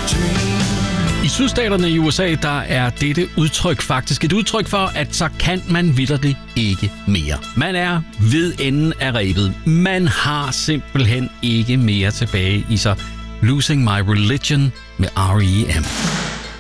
I sydstaterne i USA, der er dette udtryk faktisk et udtryk for, at så kan man vitterligt ikke mere. Man er ved enden af rebet. Man har simpelthen ikke mere tilbage i sig. Losing My Religion med R.E.M.